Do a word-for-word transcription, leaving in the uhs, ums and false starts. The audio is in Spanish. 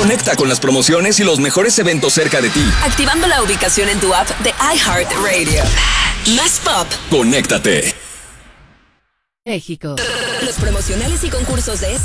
Conecta con las promociones y los mejores eventos cerca de ti. Activando la ubicación en tu app de iHeartRadio. Más pop. Conéctate. México. Los promocionales y concursos de este